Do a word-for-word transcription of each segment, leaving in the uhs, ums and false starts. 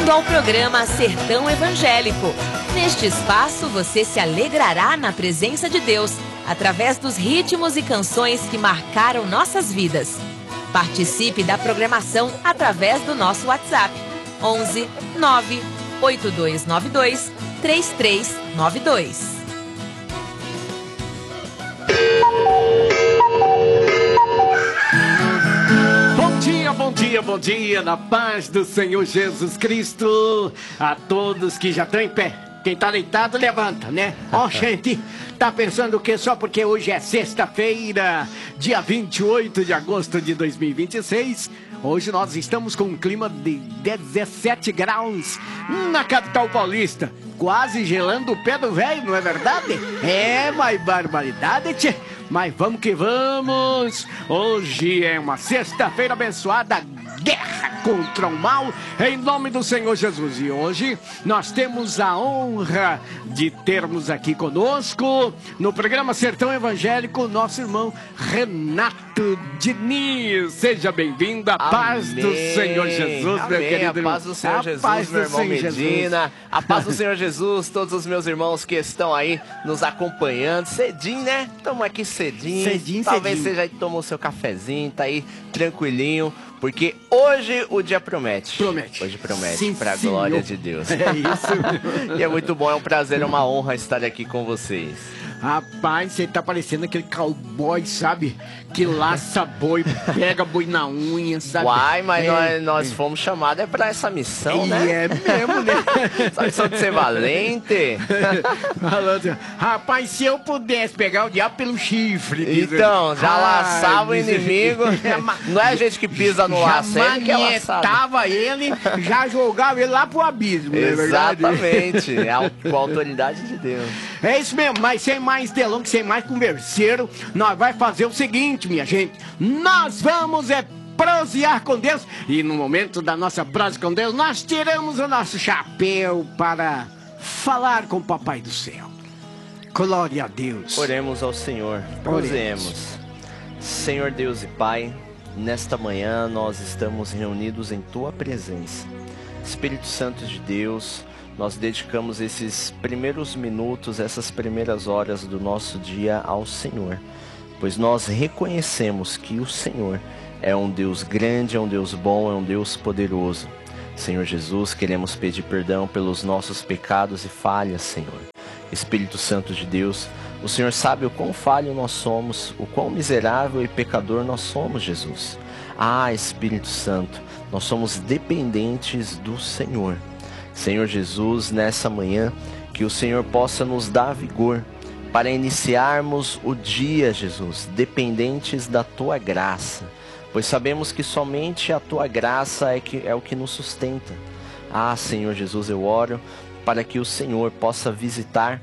Bem-vindo ao programa Sertão Evangélico. Neste espaço você se alegrará na presença de Deus, através dos ritmos e canções que marcaram nossas vidas. Participe da programação através do nosso WhatsApp onze nove oito dois nove dois três três nove dois. Bom dia, bom dia, bom dia, na paz do Senhor Jesus Cristo, a todos que já estão em pé. Quem tá deitado, levanta, né? Ó, gente, tá pensando o quê? Só porque hoje é sexta-feira, dia vinte e oito de agosto de dois mil e vinte e seis. Hoje nós estamos com um clima de dezessete graus na capital paulista. Quase gelando o pé do velho, não é verdade? É, mas barbaridade, tchê. Mas vamos que vamos. Hoje é uma sexta-feira abençoada, guerra contra o mal, em nome do Senhor Jesus. E hoje nós temos a honra de termos aqui conosco, no programa Sertão Evangélico, nosso irmão Renato Diniz. Seja bem-vindo, a paz do Senhor Jesus, Amém. Meu querido. A paz do Senhor a Jesus, paz meu do irmão Senhor Medina. Jesus. A paz do Senhor Jesus, todos os meus irmãos que estão aí nos acompanhando. Cedinho, né? Estamos aqui cedinho. Cedinho, Talvez cedinho. você já tomou seu cafezinho, tá aí tranquilinho. Porque hoje o dia promete. Promete. Hoje promete, Sim, pra senhor. glória de Deus. É isso. E é muito bom, é um prazer, é uma honra estar aqui com vocês. Rapaz, você tá parecendo aquele cowboy, sabe? Que laça boi, pega boi na unha, sabe? Uai, mas É, nós, nós é. fomos chamados é pra essa missão, E né? é mesmo, né? Essa missão de ser valente. Falando, rapaz, se eu pudesse pegar o diabo pelo chifre. diz ele. Então, já Ai, laçava o diz ele. inimigo. Não é a gente que pisa no Já laço, é ele que é laçado. manietava ele, já jogava ele lá pro abismo, não é verdade? Exatamente, é a- com a autoridade de Deus. É isso mesmo, mas sem mais delongas, sem mais converseiro, nós vai fazer o seguinte, minha gente. Nós vamos é prosear com Deus. E no momento da nossa prosa com Deus, nós tiramos o nosso chapéu para falar com o Papai do Céu. Glória a Deus. Oremos ao Senhor, prosemos. Senhor Deus e Pai, nesta manhã nós estamos reunidos em Tua presença. Espírito Santo de Deus, nós dedicamos esses primeiros minutos, essas primeiras horas do nosso dia ao Senhor, pois nós reconhecemos que o Senhor é um Deus grande, é um Deus bom, é um Deus poderoso. Senhor Jesus, queremos pedir perdão pelos nossos pecados e falhas, Senhor. Espírito Santo de Deus, o Senhor sabe o quão falho nós somos, o quão miserável e pecador nós somos, Jesus. Ah, Espírito Santo, nós somos dependentes do Senhor. Senhor Jesus, nessa manhã, que o Senhor possa nos dar vigor para iniciarmos o dia, Jesus, dependentes da Tua graça, pois sabemos que somente a Tua graça é, que, é o que nos sustenta. Ah, Senhor Jesus, eu oro para que o Senhor possa visitar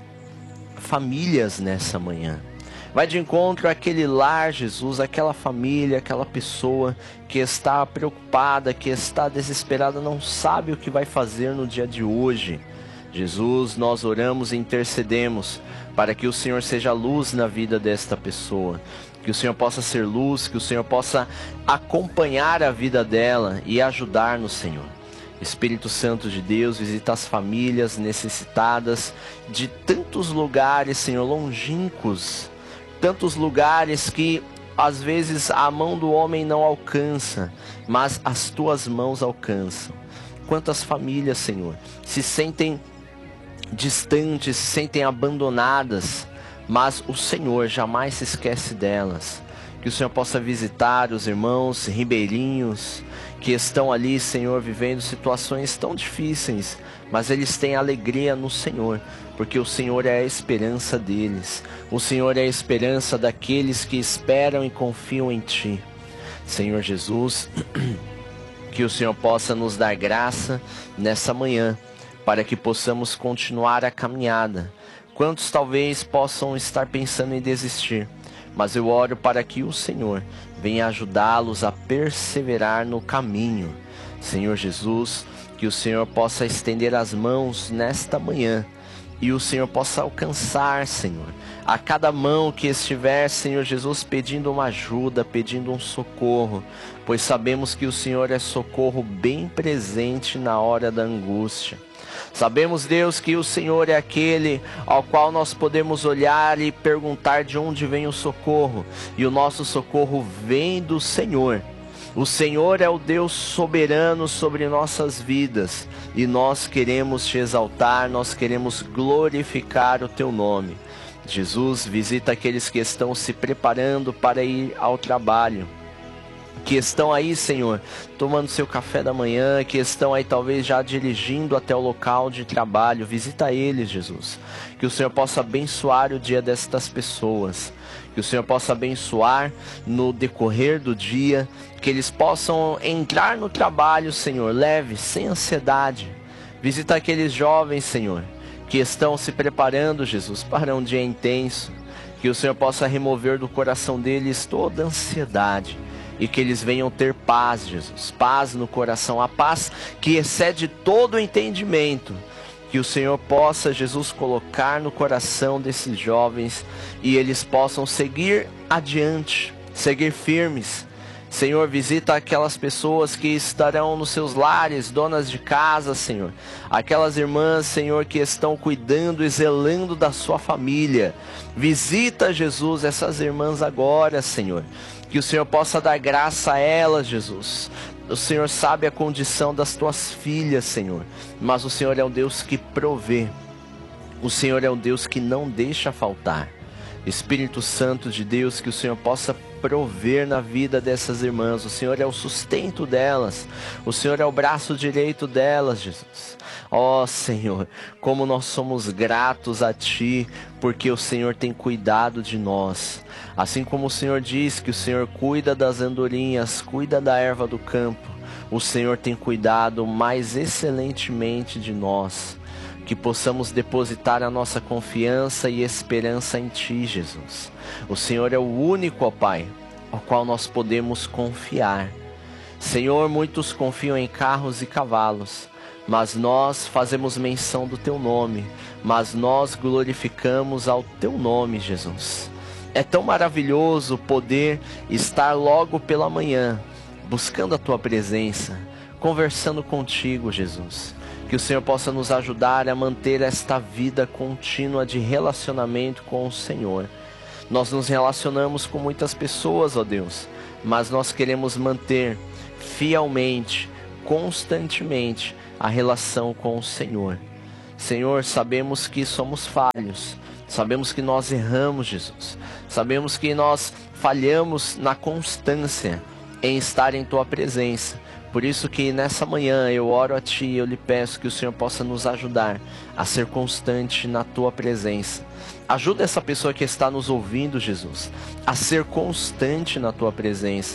famílias nessa manhã. Vai de encontro àquele lar, Jesus, aquela família, aquela pessoa que está preocupada, que está desesperada, não sabe o que vai fazer no dia de hoje. Jesus, nós oramos e intercedemos para que o Senhor seja luz na vida desta pessoa, que o Senhor possa ser luz, que o Senhor possa acompanhar a vida dela e ajudar no Senhor. Espírito Santo de Deus, visita as famílias necessitadas de tantos lugares, Senhor, longínquos, tantos lugares que às vezes a mão do homem não alcança, mas as tuas mãos alcançam. Quantas famílias, Senhor, se sentem distantes, se sentem abandonadas, mas o Senhor jamais se esquece delas. Que o Senhor possa visitar os irmãos ribeirinhos que estão ali, Senhor, vivendo situações tão difíceis, mas eles têm alegria no Senhor, porque o Senhor é a esperança deles. O Senhor é a esperança daqueles que esperam e confiam em Ti. Senhor Jesus, que o Senhor possa nos dar graça nessa manhã, para que possamos continuar a caminhada. Quantos talvez possam estar pensando em desistir, mas eu oro para que o Senhor venha ajudá-los a perseverar no caminho. Senhor Jesus, que o Senhor possa estender as mãos nesta manhã e o Senhor possa alcançar, Senhor, a cada mão que estiver, Senhor Jesus, pedindo uma ajuda, pedindo um socorro, pois sabemos que o Senhor é socorro bem presente na hora da angústia. Sabemos, Deus, que o Senhor é aquele ao qual nós podemos olhar e perguntar de onde vem o socorro, e o nosso socorro vem do Senhor. O Senhor é o Deus soberano sobre nossas vidas, e nós queremos te exaltar, nós queremos glorificar o teu nome. Jesus, visita aqueles que estão se preparando para ir ao trabalho, que estão aí, Senhor, tomando seu café da manhã, que estão aí talvez já dirigindo até o local de trabalho. Visita eles, Jesus, que o Senhor possa abençoar o dia destas pessoas, que o Senhor possa abençoar no decorrer do dia, que eles possam entrar no trabalho, Senhor, leve, sem ansiedade. Visita aqueles jovens, Senhor, que estão se preparando, Jesus, para um dia intenso, que o Senhor possa remover do coração deles toda ansiedade, e que eles venham ter paz, Jesus, paz no coração, a paz que excede todo o entendimento, que o Senhor possa, Jesus, colocar no coração desses jovens, e eles possam seguir adiante, seguir firmes. Senhor, visita aquelas pessoas que estarão nos seus lares, donas de casa, Senhor. Aquelas irmãs, Senhor, que estão cuidando e zelando da sua família. Visita, Jesus, essas irmãs agora, Senhor. Que o Senhor possa dar graça a elas, Jesus. O Senhor sabe a condição das tuas filhas, Senhor. Mas o Senhor é um Deus que provê. O Senhor é um Deus que não deixa faltar. Espírito Santo de Deus, que o Senhor possa prover na vida dessas irmãs. O Senhor é o sustento delas, o Senhor é o braço direito delas, Jesus. Ó Senhor, como nós somos gratos a Ti, porque o Senhor tem cuidado de nós. Assim como o Senhor diz que o Senhor cuida das andorinhas, cuida da erva do campo, o Senhor tem cuidado mais excelentemente de nós. Que possamos depositar a nossa confiança e esperança em Ti, Jesus. O Senhor é o único, ó Pai, ao qual nós podemos confiar. Senhor, muitos confiam em carros e cavalos, mas nós fazemos menção do Teu nome, mas nós glorificamos ao Teu nome, Jesus. É tão maravilhoso poder estar logo pela manhã, buscando a Tua presença, conversando contigo, Jesus. Que o Senhor possa nos ajudar a manter esta vida contínua de relacionamento com o Senhor. Nós nos relacionamos com muitas pessoas, ó Deus, mas nós queremos manter fielmente, constantemente, a relação com o Senhor. Senhor, sabemos que somos falhos, sabemos que nós erramos, Jesus. Sabemos que nós falhamos na constância em estar em Tua presença. Por isso que nessa manhã eu oro a Ti e eu lhe peço que o Senhor possa nos ajudar a ser constante na Tua presença. Ajuda essa pessoa que está nos ouvindo, Jesus, a ser constante na Tua presença,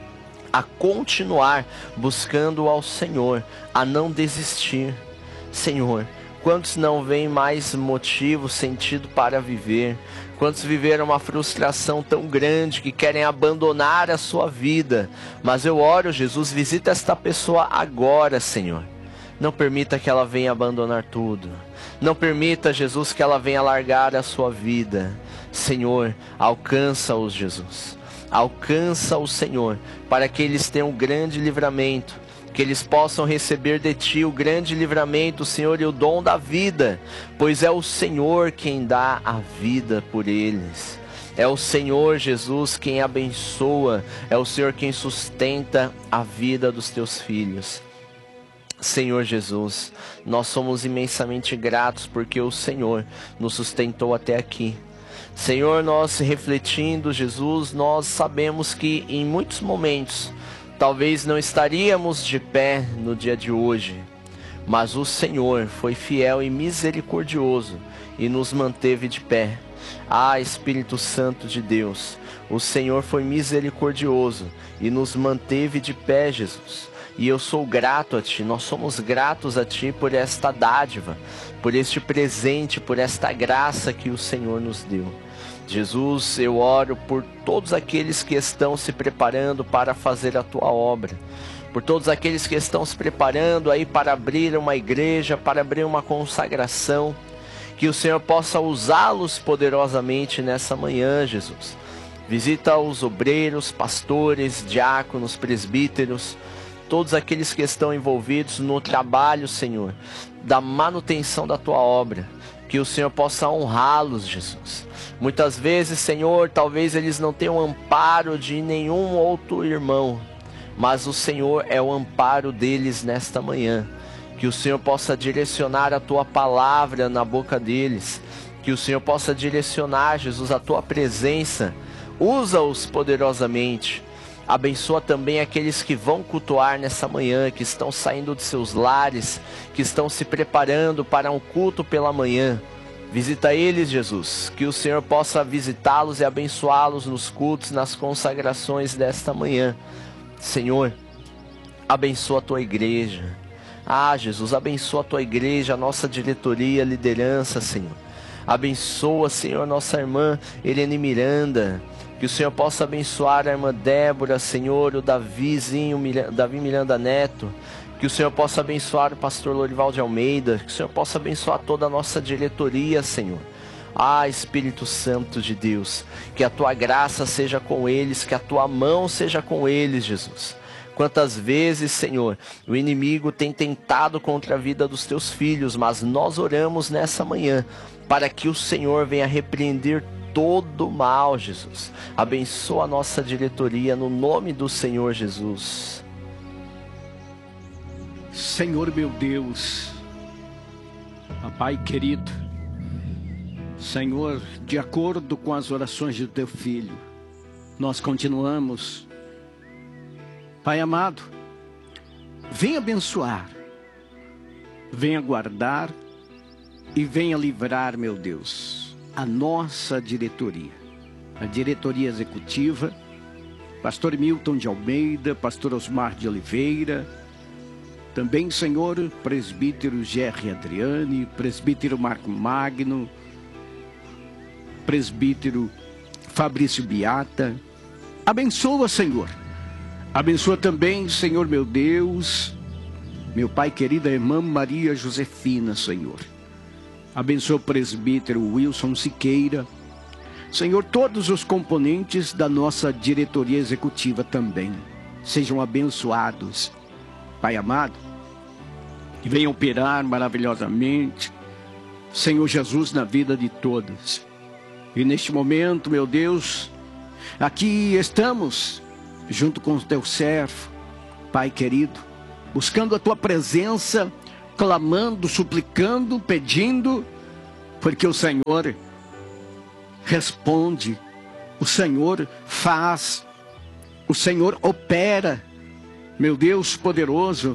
a continuar buscando ao Senhor, a não desistir. Senhor, quantos não veem mais motivo, sentido para viver? Quantos viveram uma frustração tão grande que querem abandonar a sua vida? Mas eu oro, Jesus, visita esta pessoa agora, Senhor. Não permita que ela venha abandonar tudo. Não permita, Jesus, que ela venha largar a sua vida. Senhor, alcança-os, Jesus. Alcança o Senhor, para que eles tenham um grande livramento. Que eles possam receber de Ti o grande livramento, Senhor, e o dom da vida, pois é o Senhor quem dá a vida por eles. É o Senhor, Jesus, quem abençoa, é o Senhor quem sustenta a vida dos Teus filhos. Senhor Jesus, nós somos imensamente gratos porque o Senhor nos sustentou até aqui. Senhor, nós refletindo, Jesus, nós sabemos que em muitos momentos talvez não estaríamos de pé no dia de hoje, mas o Senhor foi fiel e misericordioso e nos manteve de pé. Ah, Espírito Santo de Deus, o Senhor foi misericordioso e nos manteve de pé, Jesus. E eu sou grato a Ti, nós somos gratos a Ti por esta dádiva, por este presente, por esta graça que o Senhor nos deu. Jesus, eu oro por todos aqueles que estão se preparando para fazer a Tua obra, por todos aqueles que estão se preparando aí para abrir uma igreja, para abrir uma consagração, que o Senhor possa usá-los poderosamente nessa manhã, Jesus. Visita os obreiros, pastores, diáconos, presbíteros, todos aqueles que estão envolvidos no trabalho, Senhor, da manutenção da tua obra. Que o Senhor possa honrá-los, Jesus. Muitas vezes, Senhor, talvez eles não tenham amparo de nenhum outro irmão, mas o Senhor é o amparo deles nesta manhã. Que o Senhor possa direcionar a tua palavra na boca deles. Que o Senhor possa direcionar, Jesus, a tua presença. Usa-os poderosamente. Abençoa também aqueles que vão cultuar nessa manhã, que estão saindo de seus lares, que estão se preparando para um culto pela manhã. Visita eles, Jesus, que o Senhor possa visitá-los e abençoá-los nos cultos, nas consagrações desta manhã. Senhor, abençoa a tua igreja. Ah, Jesus, abençoa a tua igreja, a nossa diretoria, liderança, Senhor. Abençoa, Senhor, nossa irmã Helene Miranda. Que o Senhor possa abençoar a irmã Débora, Senhor, o Davizinho, Davi Miranda Neto. Que o Senhor possa abençoar o pastor Lorival de Almeida. Que o Senhor possa abençoar toda a nossa diretoria, Senhor. Ah, Espírito Santo de Deus, que a tua graça seja com eles, que a tua mão seja com eles, Jesus. Quantas vezes, Senhor, o inimigo tem tentado contra a vida dos teus filhos, mas nós oramos nessa manhã para que o Senhor venha repreender todo mal, Jesus. Abençoa a nossa diretoria no nome do Senhor Jesus. Senhor meu Deus, Pai querido, Senhor, de acordo com as orações do teu filho, nós continuamos, Pai amado, venha abençoar, venha guardar e venha livrar, meu Deus, a nossa diretoria, a diretoria executiva, pastor Milton de Almeida, pastor Osmar de Oliveira, também, Senhor, presbítero Gerry Adriane, presbítero Marco Magno, presbítero Fabrício Beata. Abençoa, Senhor. Abençoa também, Senhor meu Deus, meu Pai querido, a irmã Maria Josefina, Senhor. Abençoa o presbítero Wilson Siqueira. Senhor, todos os componentes da nossa diretoria executiva também sejam abençoados, Pai amado, que venham operar maravilhosamente, Senhor Jesus, na vida de todos. E neste momento, meu Deus, aqui estamos, junto com o teu servo, Pai querido, buscando a tua presença, clamando, suplicando, pedindo, porque o Senhor responde, o Senhor faz, o Senhor opera, meu Deus poderoso.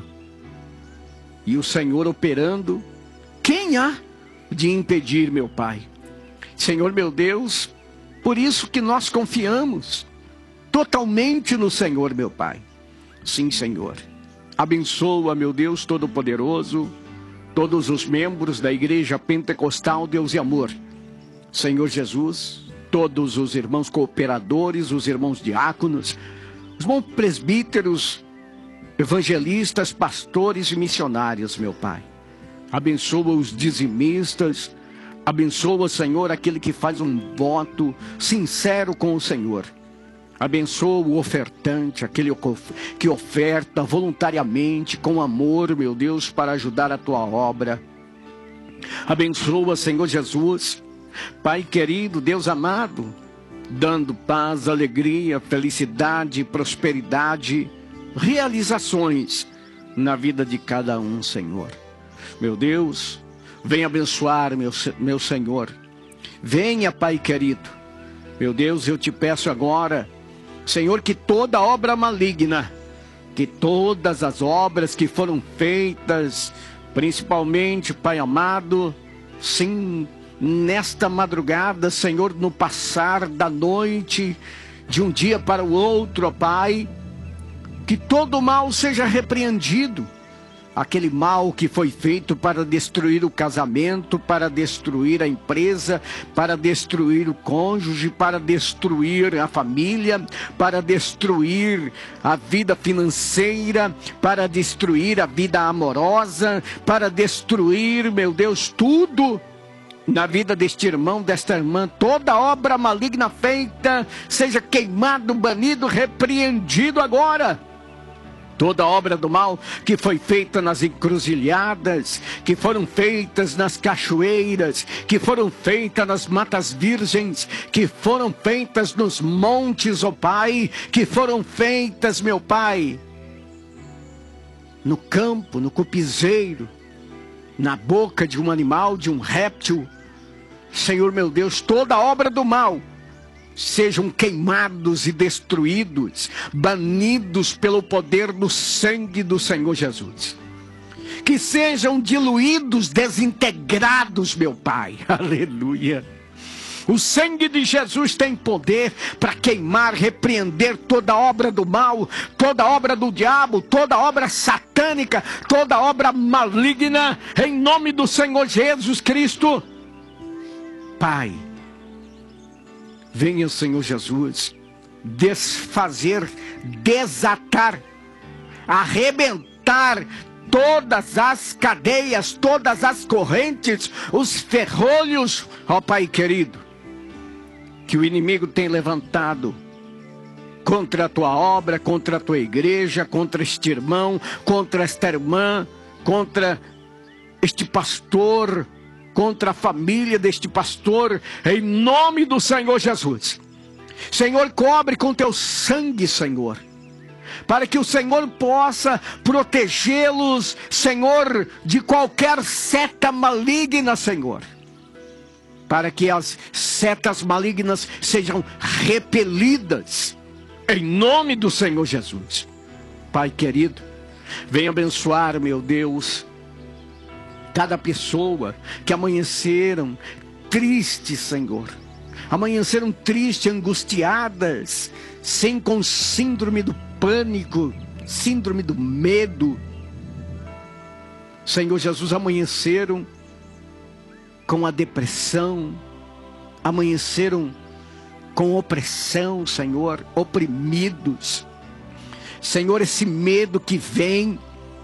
E o Senhor operando, quem há de impedir, meu Pai? Senhor meu Deus, por isso que nós confiamos totalmente no Senhor, meu Pai. Sim, Senhor. Abençoa, meu Deus Todo-Poderoso, todos os membros da Igreja Pentecostal Deus e Amor. Senhor Jesus, todos os irmãos cooperadores, os irmãos diáconos, os bons presbíteros, evangelistas, pastores e missionários, meu Pai. Abençoa os dizimistas, abençoa, Senhor, aquele que faz um voto sincero com o Senhor. Abençoa o ofertante, aquele que oferta voluntariamente, com amor, meu Deus, para ajudar a tua obra. Abençoa, Senhor Jesus, Pai querido, Deus amado, dando paz, alegria, felicidade, prosperidade, realizações na vida de cada um, Senhor. Meu Deus, venha abençoar, meu, meu Senhor. Venha, Pai querido. Meu Deus, eu te peço agora, Senhor, que toda obra maligna, que todas as obras que foram feitas, principalmente, Pai amado, sim, nesta madrugada, Senhor, no passar da noite, de um dia para o outro, ó Pai, que todo mal seja repreendido. Aquele mal que foi feito para destruir o casamento, para destruir a empresa, para destruir o cônjuge, para destruir a família, para destruir a vida financeira, para destruir a vida amorosa, para destruir, meu Deus, tudo na vida deste irmão, desta irmã, toda obra maligna feita, seja queimado, banido, repreendido agora. Toda obra do mal que foi feita nas encruzilhadas, que foram feitas nas cachoeiras, que foram feitas nas matas virgens, que foram feitas nos montes, ó Pai, que foram feitas, meu Pai, no campo, no cupizeiro, na boca de um animal, de um réptil. Senhor meu Deus, toda obra do mal sejam queimados e destruídos, banidos pelo poder do sangue do Senhor Jesus. Que sejam diluídos, desintegrados, meu Pai. Aleluia. O sangue de Jesus tem poder para queimar, repreender toda obra do mal, toda obra do diabo, toda obra satânica, toda obra maligna, em nome do Senhor Jesus Cristo. Pai, venha, Senhor Jesus, desfazer, desatar, arrebentar todas as cadeias, todas as correntes, os ferrolhos, ó Pai querido, que o inimigo tem levantado contra a tua obra, contra a tua igreja, contra este irmão, contra esta irmã, contra este pastor, contra a família deste pastor, em nome do Senhor Jesus. Senhor, cobre com teu sangue, Senhor, para que o Senhor possa protegê-los, Senhor, de qualquer seta maligna, Senhor, para que as setas malignas sejam repelidas, em nome do Senhor Jesus. Pai querido, venha abençoar, meu Deus, cada pessoa que amanheceram tristes, Senhor, amanheceram tristes, angustiadas, sem com síndrome do pânico, síndrome do medo. Senhor Jesus, amanheceram com a depressão, amanheceram com opressão, Senhor, oprimidos. Senhor, esse medo que vem,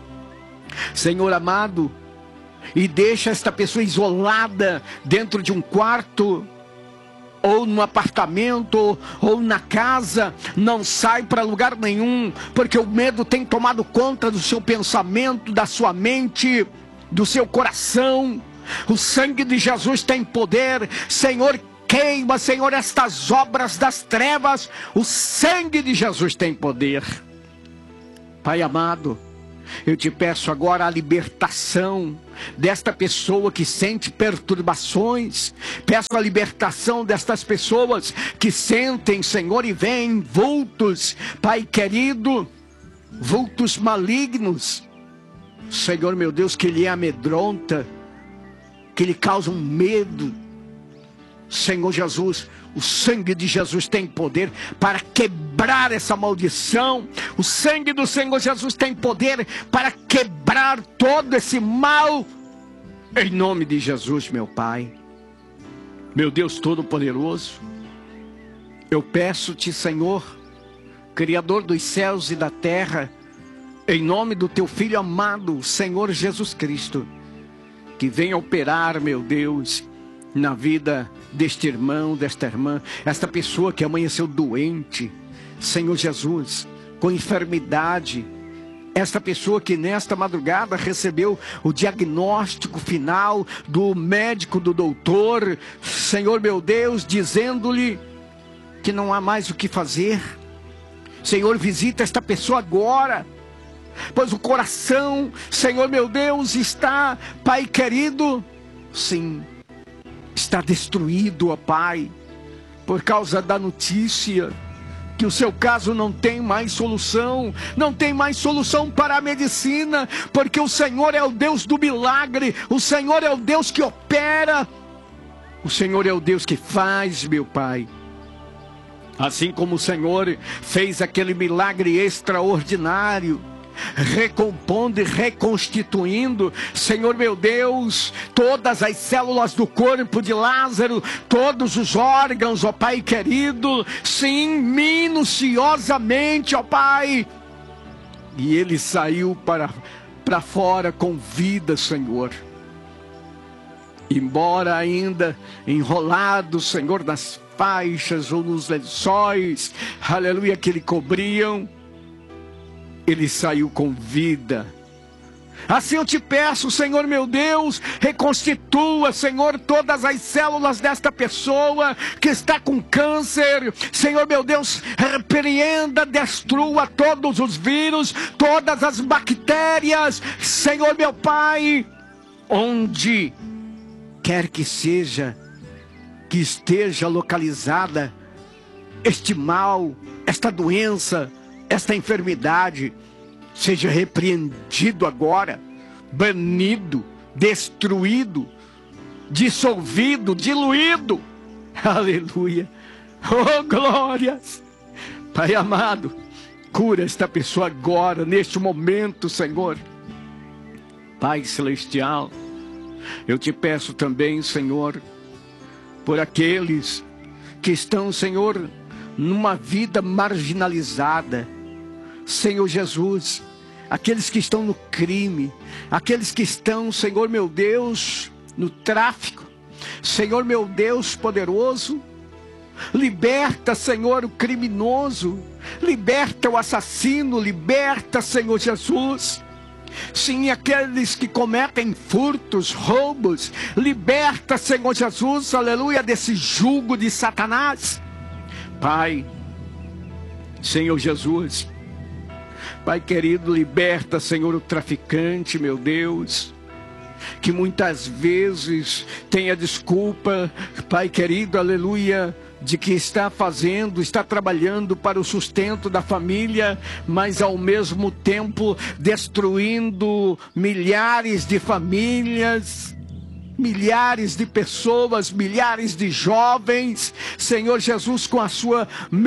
Senhor amado, e deixa esta pessoa isolada dentro de um quarto, ou no apartamento, ou na casa, não sai para lugar nenhum, porque o medo tem tomado conta do seu pensamento, da sua mente, do seu coração. O sangue de Jesus tem poder, Senhor, queima, Senhor, estas obras das trevas. O sangue de Jesus tem poder. Pai amado, eu te peço agora a libertação desta pessoa que sente perturbações. Peço a libertação destas pessoas que sentem, Senhor, e veem vultos, Pai querido, vultos malignos, Senhor meu Deus, que lhe amedronta, que lhe causam medo. Senhor Jesus, o sangue de Jesus tem poder para quebrar essa maldição. O sangue do Senhor Jesus tem poder para quebrar todo esse mal, em nome de Jesus, meu Pai. Meu Deus Todo-Poderoso, eu peço-te, Senhor, Criador dos céus e da terra, em nome do teu Filho amado, Senhor Jesus Cristo, que venha operar, meu Deus, na vida deste irmão, desta irmã, esta pessoa que amanheceu doente, Senhor Jesus, com enfermidade, esta pessoa que nesta madrugada recebeu o diagnóstico final do médico, do doutor, Senhor meu Deus, dizendo-lhe que não há mais o que fazer. Senhor, visita esta pessoa agora, pois o coração, Senhor meu Deus, está, Pai querido, sim, está destruído, ó Pai, por causa da notícia que o seu caso não tem mais solução, não tem mais solução para a medicina, porque o Senhor é o Deus do milagre, o Senhor é o Deus que opera, o Senhor é o Deus que faz, meu Pai. Assim como o Senhor fez aquele milagre extraordinário, recompondo e reconstituindo, Senhor meu Deus, todas as células do corpo de Lázaro, todos os órgãos, ó Pai querido, sim, minuciosamente, ó Pai, e ele saiu para, para fora com vida, Senhor. embora ainda enrolado, Senhor, nas faixas ou nos lençóis, aleluia, que lhe cobriam, ele saiu com vida. Assim eu te peço, Senhor meu Deus, reconstitua, Senhor, todas as células desta pessoa que está com câncer. Senhor meu Deus, repreenda, destrua todos os vírus, todas as bactérias. Senhor meu Pai, onde quer que seja, que esteja localizada este mal, esta doença, esta enfermidade, seja repreendido agora, banido, destruído, dissolvido, diluído. Aleluia. Oh, glórias. Pai amado, cura esta pessoa agora, neste momento, Senhor. Pai celestial, eu te peço também, Senhor, por aqueles que estão, Senhor, numa vida marginalizada. Senhor Jesus, aqueles que estão no crime, aqueles que estão, Senhor meu Deus, no tráfico. Senhor meu Deus poderoso, liberta, Senhor, o criminoso, liberta o assassino, liberta, Senhor Jesus. Sim, aqueles que cometem furtos, roubos, liberta, Senhor Jesus, aleluia, desse jugo de Satanás. Pai, Senhor Jesus, Pai querido, liberta, Senhor, o traficante, meu Deus, que muitas vezes tem a desculpa, Pai querido, aleluia, de que está fazendo, está trabalhando para o sustento da família, mas ao mesmo tempo destruindo milhares de famílias, milhares de pessoas, milhares de jovens, Senhor Jesus, com a sua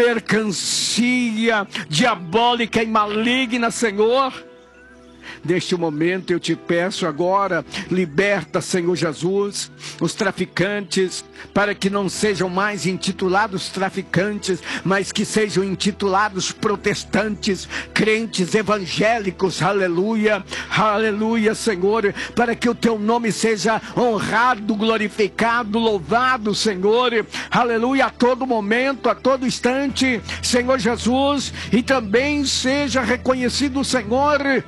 mercancia diabólica e maligna, Senhor. Neste momento eu te peço agora, liberta, Senhor Jesus, os traficantes, para que não sejam mais intitulados traficantes, mas que sejam intitulados protestantes, crentes evangélicos, aleluia, aleluia, Senhor, para que o teu nome seja honrado, glorificado, louvado, Senhor, aleluia, a todo momento, a todo instante, Senhor Jesus, e também seja reconhecido, Senhor,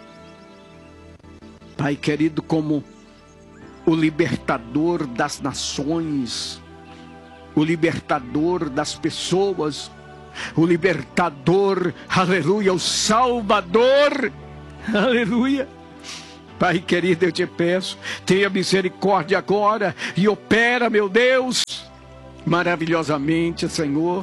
Pai querido, como o libertador das nações, o libertador das pessoas, o libertador, aleluia, o salvador, aleluia. Pai querido, eu te peço, tenha misericórdia agora e opera, meu Deus, maravilhosamente, Senhor.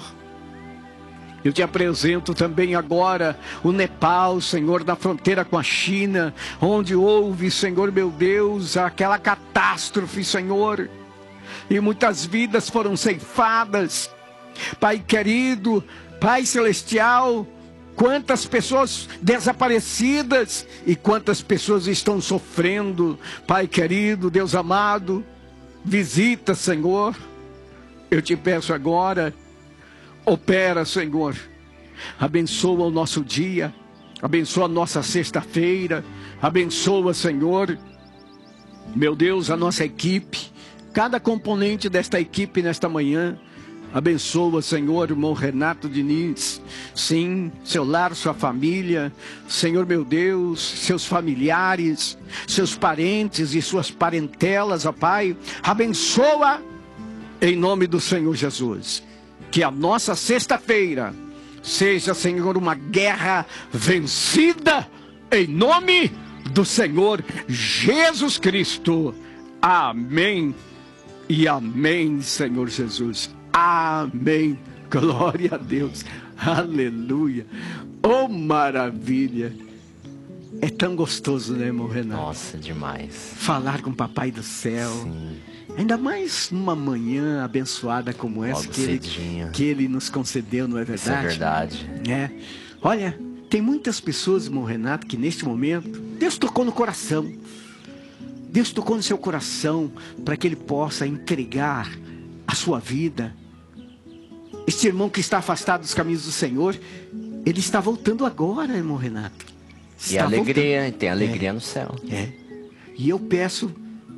Eu te apresento também agora o Nepal, Senhor, na fronteira com a China, onde houve, Senhor meu Deus, aquela catástrofe, Senhor, e muitas vidas foram ceifadas. Pai querido, Pai celestial, quantas pessoas desaparecidas e quantas pessoas estão sofrendo. Pai querido, Deus amado, visita, Senhor. Eu te peço agora, opera, Senhor, abençoa o nosso dia, abençoa a nossa sexta-feira, abençoa, Senhor, meu Deus, a nossa equipe, cada componente desta equipe nesta manhã. Abençoa, Senhor, o irmão Renato Diniz, sim, seu lar, sua família, Senhor meu Deus, seus familiares, seus parentes e suas parentelas, ó Pai, abençoa em nome do Senhor Jesus. Que a nossa sexta-feira seja, Senhor, uma guerra vencida em nome do Senhor Jesus Cristo. Amém e amém, Senhor Jesus. Amém. Glória a Deus. Aleluia. Oh, maravilha. É tão gostoso, né, irmão Renato? Nossa, demais. Falar com o Papai do Céu. Sim. Ainda mais numa manhã abençoada como essa que ele, que ele nos concedeu, não é verdade? Isso é verdade. É. Olha, tem muitas pessoas, irmão Renato, que neste momento, Deus tocou no coração. Deus tocou no seu coração para que ele possa entregar a sua vida. Este irmão que está afastado dos caminhos do Senhor, ele está voltando agora, irmão Renato. E alegria, voltando. Tem alegria é. no céu. É. E eu peço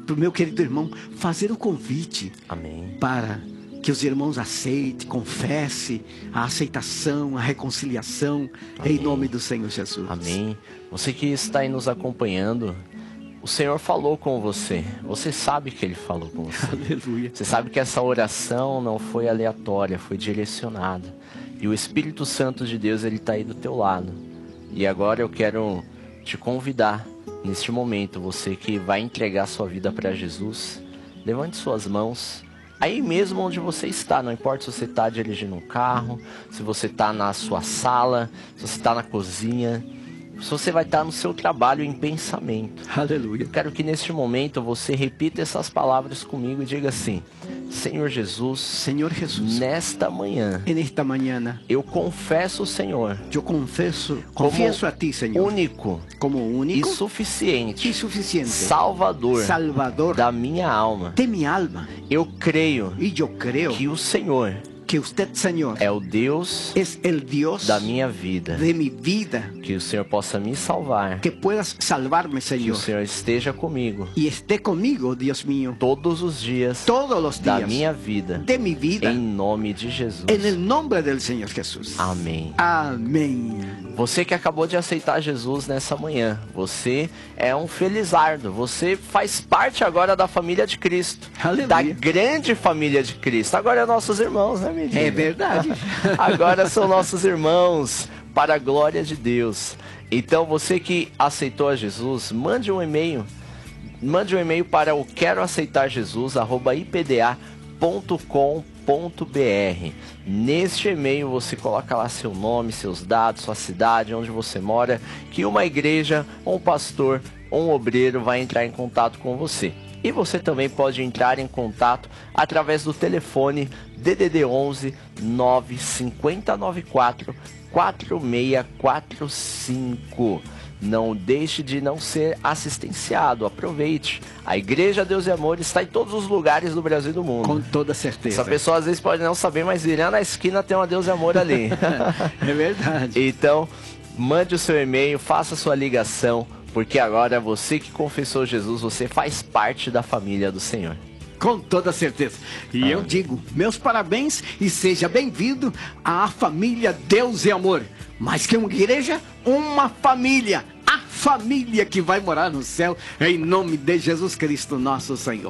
para o meu querido irmão fazer o convite. Amém. Para que os irmãos aceitem, confessem a aceitação, a reconciliação. Amém. Em nome do Senhor Jesus. Amém. Você que está aí nos acompanhando, o Senhor falou com você. Você sabe que Ele falou com você. Aleluia. Você sabe que essa oração não foi aleatória, foi direcionada. E o Espírito Santo de Deus, Ele está aí do teu lado. E agora eu quero te convidar, neste momento, você que vai entregar sua vida para Jesus, levante suas mãos. Aí mesmo onde você está, não importa se você está dirigindo um carro, se você está na sua sala, se você está na cozinha, se você vai estar no seu trabalho em pensamento. Aleluia. Eu quero que neste momento você repita essas palavras comigo e diga assim: Senhor Jesus, Senhor Jesus, nesta manhã, nesta manhã, eu confesso, Senhor, eu confesso, confesso a Ti, Senhor, único, como único e suficiente, e suficiente, Salvador, Salvador da minha alma. de minha alma. Eu creio E eu creio que o Senhor que usted, Senhor, é o Deus es el Dios da minha vida. de mi vida. Que o Senhor possa me salvar. Que puedas salvarme, Que o Senhor. Senhor esteja comigo Y esté conmigo, Dios mío, todos os dias todos los da días minha vida. de mi vida. Em nome de Jesus. En el nombre del Señor Jesús. Amém. Amém. Você que acabou de aceitar Jesus nessa manhã, você é um felizardo, você faz parte agora da família de Cristo, Aleluia. da grande família de Cristo. Agora é nossos irmãos, né, menina? É verdade. Agora são nossos irmãos, para a glória de Deus. Então você que aceitou a Jesus, mande um e-mail, mande um e-mail para o quero aceitar Jesus arroba i p d a ponto com ponto b r. Neste e-mail você coloca lá seu nome, seus dados, sua cidade, onde você mora, que uma igreja, um pastor, um obreiro vai entrar em contato com você. E você também pode entrar em contato através do telefone D D D onze nove cinco zero nove quatro quatro seis quatro cinco. Não deixe de não ser assistenciado, aproveite. A Igreja Deus e Amor está em todos os lugares do Brasil e do mundo. Com toda certeza. Essa pessoa às vezes pode não saber, mas virando a esquina tem uma Deus e Amor ali. É verdade. Então, mande o seu e-mail, faça a sua ligação, porque agora você que confessou Jesus, você faz parte da família do Senhor. Com toda certeza. E ah. eu digo, meus parabéns e seja bem-vindo à família Deus e Amor. Mais que uma igreja, uma família. A família que vai morar no céu, em nome de Jesus Cristo, nosso Senhor.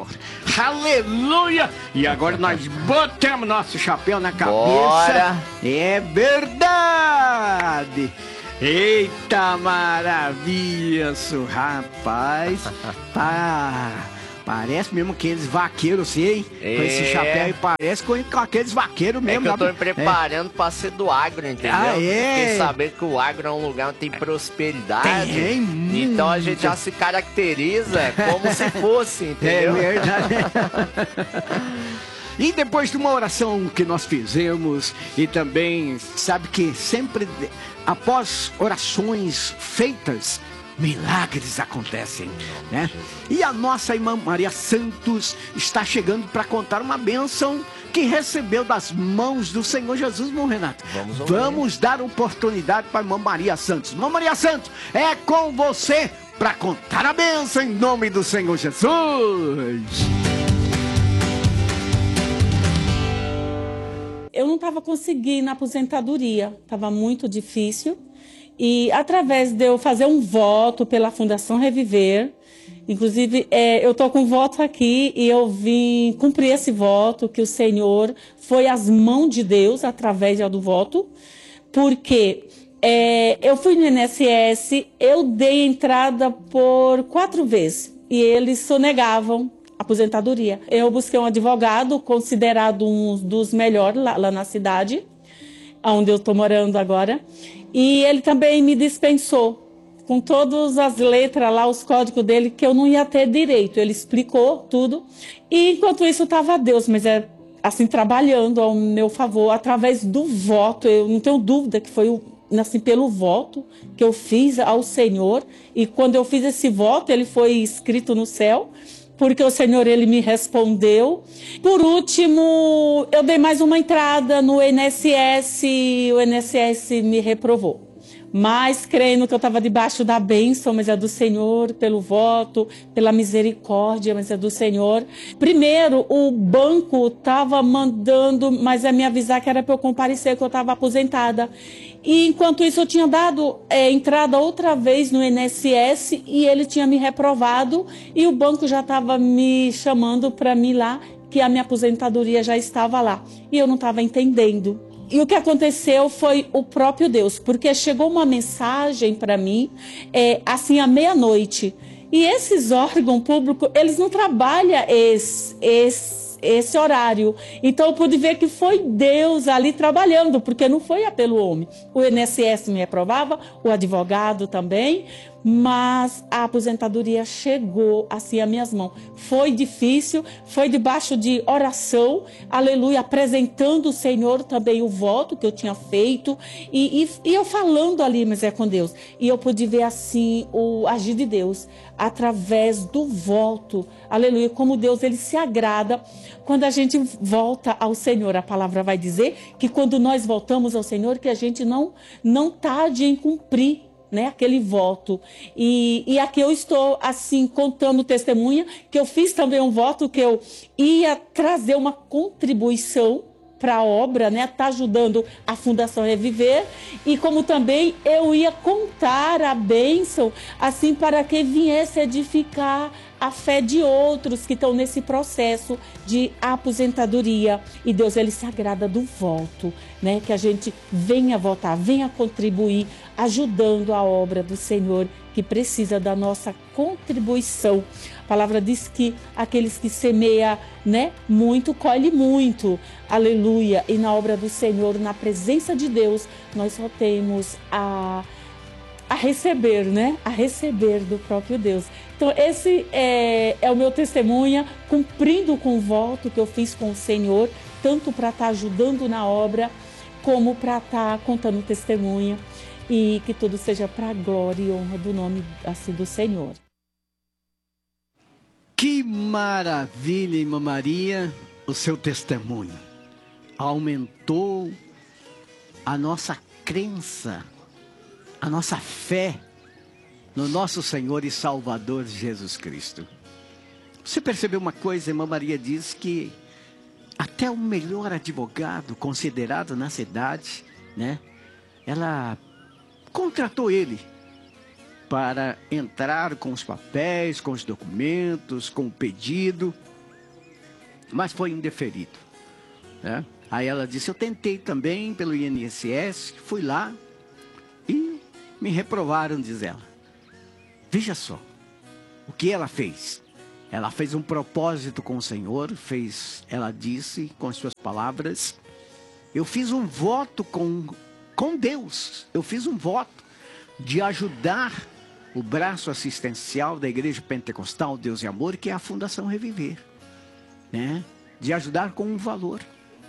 Aleluia! E agora nós botamos nosso chapéu na cabeça. Bora. É verdade! Eita maravilha, isso, rapaz! Tá... Parece mesmo aqueles vaqueiros, hein? É. Com esse chapéu aí, parece com, com aqueles vaqueiros mesmo. É que eu tô me sabe? preparando é. pra ser do agro, entendeu? Ah, é? Fiquei sabendo que o agro é um lugar onde tem prosperidade. Tem muito. Então a gente já se caracteriza como se fosse, entendeu? É verdade. E depois de uma oração que nós fizemos, e também, sabe que sempre após orações feitas, milagres acontecem, né? E a nossa irmã Maria Santos está chegando para contar uma bênção que recebeu das mãos do Senhor Jesus, meu Renato. Vamos, Vamos dar oportunidade para a irmã Maria Santos. Irmã Maria Santos, é com você para contar a bênção em nome do Senhor Jesus. Eu não estava conseguindo a aposentadoria, estava muito difícil. E através de eu fazer um voto pela Fundação Reviver, inclusive é, eu estou com voto aqui e eu vim cumprir esse voto, que o Senhor foi às mãos de Deus através do voto, porque é, eu fui no I N S S, eu dei entrada por quatro vezes e eles sonegavam a aposentadoria. Eu busquei um advogado considerado um dos melhores lá, lá na cidade, onde eu estou morando agora. E ele também me dispensou, com todas as letras lá, os códigos dele, que eu não ia ter direito. Ele explicou tudo. E enquanto isso estava Deus, mas é assim, trabalhando ao meu favor, através do voto. Eu não tenho dúvida que foi assim, pelo voto que eu fiz ao Senhor. E quando eu fiz esse voto, ele foi escrito no céu, porque o Senhor, ele me respondeu. Por último, eu dei mais uma entrada no I N S S e o I N S S me reprovou. mas crendo que eu estava debaixo da bênção, mas é do Senhor, pelo voto, pela misericórdia, mas é do Senhor. Primeiro, o banco estava mandando, mas é me avisar que era para eu comparecer, que eu estava aposentada. E enquanto isso eu tinha dado é, entrada outra vez no I N S S e ele tinha me reprovado e o banco já estava me chamando para mim lá, que a minha aposentadoria já estava lá. E eu não estava entendendo. E o que aconteceu foi o próprio Deus, porque chegou uma mensagem para mim, é, assim, à meia-noite. E esses órgãos públicos, eles não trabalham esse, esse, esse horário. Então eu pude ver que foi Deus ali trabalhando, porque não foi pelo homem. O I N S S me aprovava, o advogado também, mas a aposentadoria chegou assim às minhas mãos. Foi difícil, foi debaixo de oração, aleluia, apresentando o Senhor também o voto que eu tinha feito e, e, e eu falando ali, mas é com Deus. E eu pude ver assim o agir de Deus através do voto, aleluia, como Deus ele se agrada quando a gente volta ao Senhor. A palavra vai dizer que quando nós voltamos ao Senhor, que a gente não, não tarde em cumprir, né, aquele voto. E, e aqui eu estou, assim, contando testemunha, que eu fiz também um voto que eu ia trazer uma contribuição para a obra, né, tá ajudando a Fundação Reviver, e como também eu ia contar a bênção, assim, para que viesse edificar a fé de outros que estão nesse processo de aposentadoria. E Deus, ele se agrada do voto, né, que a gente venha votar, venha contribuir, ajudando a obra do Senhor, que precisa da nossa contribuição. A palavra diz que aqueles que semeiam, né, muito, colhe muito. Aleluia. E na obra do Senhor, na presença de Deus, nós só temos a, a receber, né? A receber do próprio Deus. Então, esse é, é o meu testemunho, cumprindo com o voto que eu fiz com o Senhor, tanto para estar ajudando na obra, como para estar contando testemunho. E que tudo seja para a glória e honra do nome assim do Senhor. Que maravilha, irmã Maria, o seu testemunho. Aumentou a nossa crença, a nossa fé no nosso Senhor e Salvador Jesus Cristo. Você percebeu uma coisa? A irmã Maria diz que até o melhor advogado considerado na cidade, né? Ela contratou ele para entrar com os papéis, com os documentos, com o pedido, mas foi indeferido, né? Aí ela disse, eu tentei também pelo I N S S, fui lá e me reprovaram, diz ela. Veja só, o que ela fez? Ela fez um propósito com o Senhor, fez, ela disse com as suas palavras, eu fiz um voto com, com Deus, eu fiz um voto de ajudar o braço assistencial da Igreja Pentecostal Deus e Amor, que é a Fundação Reviver, né? De ajudar com um valor.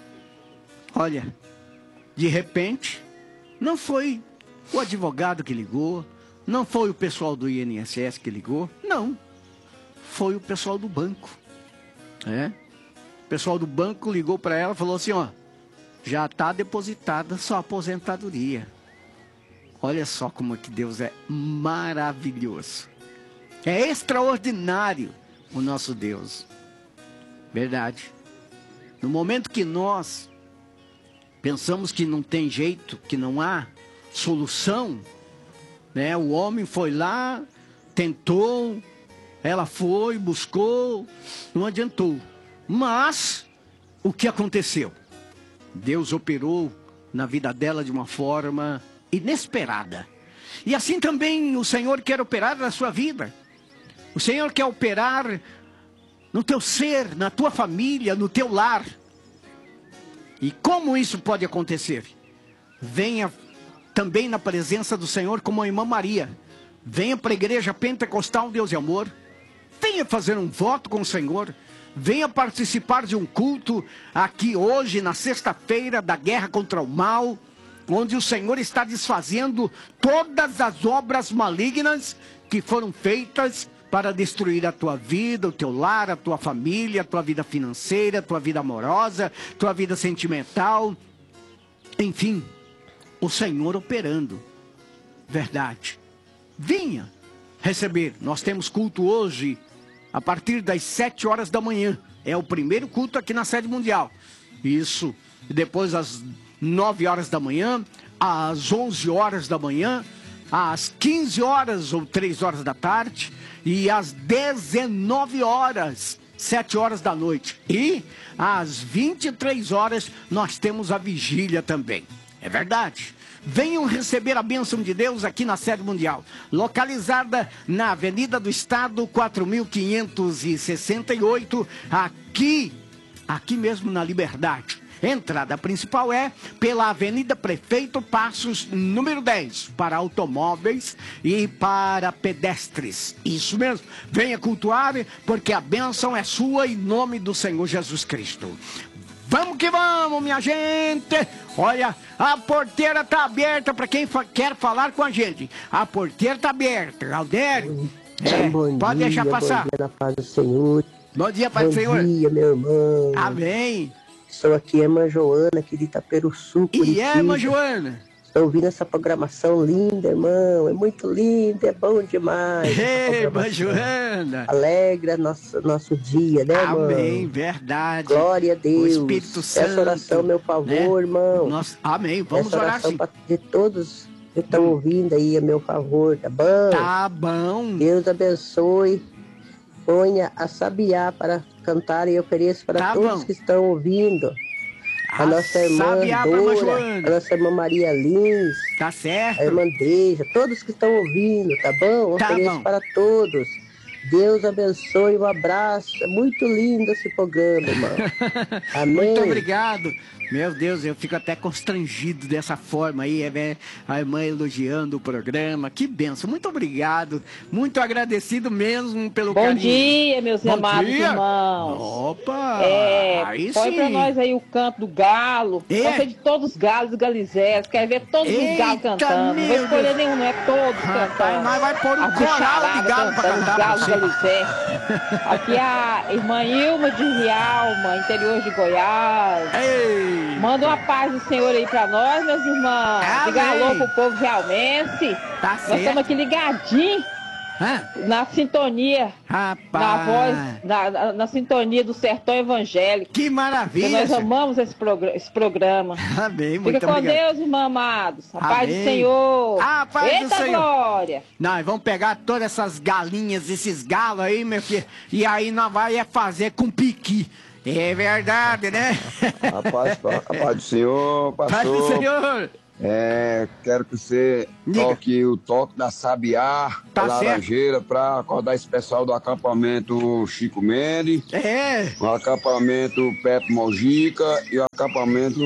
Olha, de repente, não foi o advogado que ligou, não foi o pessoal do I N S S que ligou, não, foi o pessoal do banco, né? O pessoal do banco ligou para ela e falou assim, ó, já está depositada sua aposentadoria. Olha só como é que Deus é maravilhoso. É extraordinário o nosso Deus. Verdade. No momento que nós pensamos que não tem jeito, que não há solução, né? O homem foi lá, tentou, ela foi, buscou, não adiantou. Mas o que aconteceu? Deus operou na vida dela de uma forma inesperada. E assim também o Senhor quer operar na sua vida. O Senhor quer operar no teu ser, na tua família, no teu lar. E como isso pode acontecer? Venha também na presença do Senhor como a irmã Maria. Venha para a Igreja Pentecostal Deus e Amor. Venha fazer um voto com o Senhor. Venha participar de um culto aqui hoje, na sexta-feira da guerra contra o mal, onde o Senhor está desfazendo todas as obras malignas que foram feitas para destruir a tua vida, o teu lar, a tua família, a tua vida financeira, a tua vida amorosa, a tua vida sentimental. Enfim, o Senhor operando. verdade. Vinha receber. Nós temos culto hoje a partir das sete horas da manhã. É o primeiro culto aqui na sede mundial. Isso. E depois às nove horas da manhã, às onze horas da manhã, às quinze horas ou três horas da tarde e às dezenove horas, sete horas da noite. E às vinte e três horas nós temos a vigília também. É verdade. Venham receber a bênção de Deus aqui na sede mundial, localizada na Avenida do Estado, quatro mil quinhentos e sessenta e oito, aqui, aqui mesmo na Liberdade. Entrada principal é pela Avenida Prefeito Passos, número dez, para automóveis e para pedestres. Isso mesmo. Venha cultuar, porque a bênção é sua em nome do Senhor Jesus Cristo. Vamos que vamos, minha gente. Olha, a porteira tá aberta para quem fa quer falar com a gente. A porteira tá aberta. Aldério, é, bom pode dia, deixar passar. Bom dia, na paz do Senhor. Bom dia, Pai do Senhor. Bom dia, meu irmão. Amém. Estou aqui, irmã Joana, aqui de Itaperuçu, Curitiba. E é, irmã Joana? Estou ouvindo essa programação linda, irmão. É muito linda, é bom demais. Ei, irmã Joana. Alegra nosso, nosso dia, né, irmão? Amém, verdade. Glória a Deus. O Espírito Santo. Essa oração, meu favor, né? irmão. Nossa, amém, vamos essa orar oração sim. pra, de todos que estão hum. ouvindo aí, a meu favor, tá bom? Tá bom. Deus abençoe. Ponha a sabiá para cantar e ofereço para tá todos bom. que estão ouvindo. A, a nossa irmã Dora, a nossa irmã Maria Lins, tá certo. a irmã Deja, todos que estão ouvindo, tá bom? Tá Ofereço bom. para todos. Deus abençoe, um abraço. É muito lindo esse programa, irmão. Amém. Muito obrigado. Meu Deus, eu fico até constrangido dessa forma aí, é, a irmã elogiando o programa. Que benção. Muito obrigado. Muito agradecido mesmo pelo Bom carinho. dia, meus Bom amados dia. irmãos. Opa! É, aí põe sim. pra nós aí o canto do galo. É. Gostei de todos os galos e galizeras. Quero ver todos Eita, os galos cantando. Não vou meu escolher Deus. nenhum, não é todos Rapaz, cantando. nós vai pôr um As coral de bicharada galo pra cantando, cantar os galos pra e galizé. Aqui é a irmã Ilma de Rialma, interior de Goiás. Ei. Manda uma paz do Senhor aí pra nós, meus irmãos. Amém. Diga alô pro povo realmense. Tá Nós certo. estamos aqui ligadinhos Hã? na sintonia. Rapaz. Na voz, na, na, na sintonia do sertão evangélico. Que maravilha. Porque nós amamos esse, progr esse programa. Amém, muito Fica com obrigado. Deus, irmãos amados. A Amém. paz do Senhor. A paz Eita do Senhor. glória. Nós vamos pegar todas essas galinhas, esses galos aí, meu filho, e aí nós vai é fazer com piqui. É verdade, né? A paz, a paz do Senhor, pastor. Paz do Senhor. É, quero que você Diga. toque o toque da Sabiá, Tá da Laranjeira, para acordar esse pessoal do acampamento Chico Mendes, É. o acampamento Pepe Mojica e o acampamento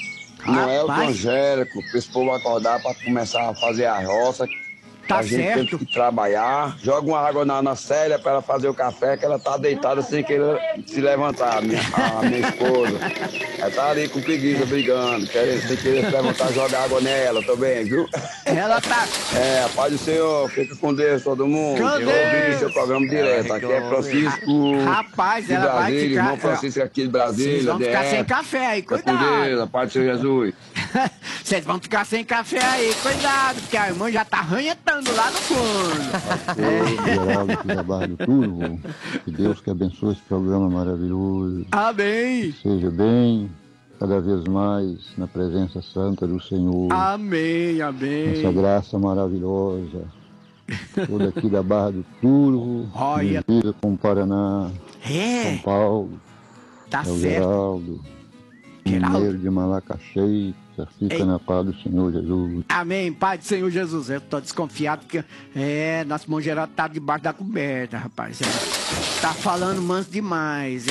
Noel Rapaz. Angélico, para esse povo acordar para começar a fazer a roça. Tá a gente certo. tem que trabalhar. Joga uma água na, na Célia para ela fazer o café, que ela tá deitada sem querer se levantar, a minha, a minha esposa. Ela tá ali com preguiça, brigando. Quer, sem querer se levantar, joga água nela também, viu? Ela tá. É, a paz do Senhor, fica com Deus todo mundo. Com Eu Deus. ouvi seu programa direto. Aqui é Francisco Rapaz, de ela vai Brasília, ficar- irmão Francisco aqui de Brasília. Vocês vão ficar D F. sem café aí, Fica com cuidado. Deus, a paz do Senhor Jesus. Vocês vão ficar sem café aí, cuidado, porque a irmã já tá arranhetando lá no fundo. Pastor Geraldo aqui da Barra do Turvo, que Deus que abençoe esse programa maravilhoso. Amém. Seja bem, cada vez mais na presença santa do Senhor. Amém, amém. Essa graça maravilhosa. Toda aqui da Barra do Turvo, Olha. divisa com o Paraná, É, São Paulo, tá é o certo. Geraldo, Geraldo. mineiro de Malacaxeira, fica Ei. na paz do Senhor Jesus. Amém, Pai do Senhor Jesus. Eu tô desconfiado porque é, nosso irmão Geraldo tá debaixo da coberta, rapaz. É. Tá falando manso demais,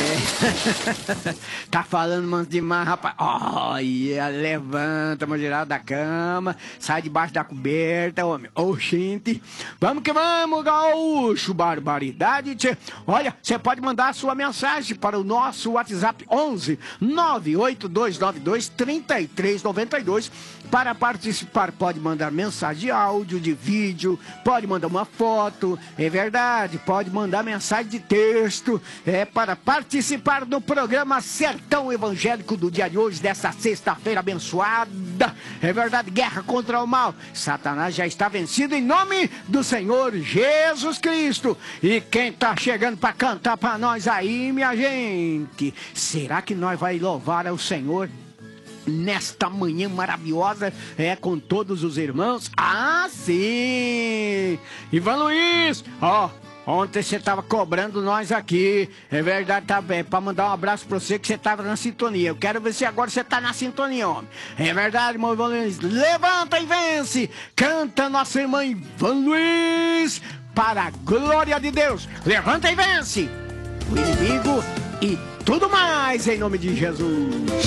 é. Tá falando manso demais, rapaz. Olha, levanta, irmão Geraldo, da cama, sai debaixo da coberta, homem. Oxente. Vamos que vamos, gaúcho. Barbaridade, tchê. Olha, você pode mandar a sua mensagem para o nosso WhatsApp onze nove oito dois nove dois três três nove noventa e dois. Para participar, pode mandar mensagem de áudio, de vídeo, pode mandar uma foto, é verdade, pode mandar mensagem de texto, é para participar do programa Sertão Evangélico do dia de hoje, dessa sexta-feira abençoada. É verdade, guerra contra o mal. Satanás já está vencido em nome do Senhor Jesus Cristo. E quem tá chegando para cantar para nós aí, minha gente? Será que nós vai louvar ao Senhor nesta manhã maravilhosa, é, com todos os irmãos? Ah, sim! Ivan Luiz, ó, ontem você tava cobrando nós aqui, é verdade, tá bem, pra mandar um abraço pra você que você tava na sintonia. Eu quero ver se agora você tá na sintonia, homem. É verdade, irmão Ivan Luiz, levanta e vence, canta nossa irmã Ivan Luiz, para a glória de Deus, levanta e vence o inimigo e tudo mais, em nome de Jesus.